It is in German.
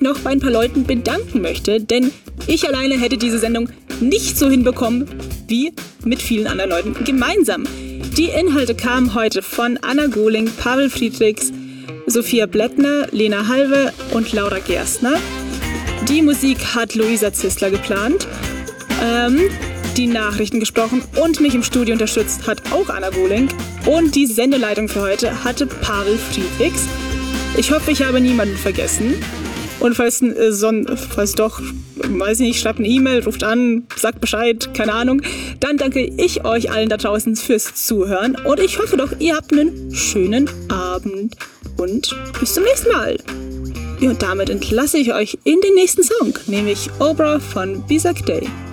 noch bei ein paar Leuten bedanken möchte, denn ich alleine hätte diese Sendung nicht so hinbekommen wie mit vielen anderen Leuten gemeinsam. Die Inhalte kamen heute von Anna Gohling, Pavel Friedrichs, Sophia Blättner, Lena Halve und Laura Gerstner. Die Musik hat Luisa Zistler geplant, die Nachrichten gesprochen und mich im Studio unterstützt hat auch Anna Gohling. Und die Sendeleitung für heute hatte Pavel Friedrichs. Ich hoffe, ich habe niemanden vergessen. Und falls doch, weiß nicht, schreibt eine E-Mail, ruft an, sagt Bescheid, keine Ahnung. Dann danke ich euch allen da draußen fürs Zuhören. Und ich hoffe doch, ihr habt einen schönen Abend. Und bis zum nächsten Mal. Ja, und damit entlasse ich euch in den nächsten Song, nämlich Obra von Bizak Day.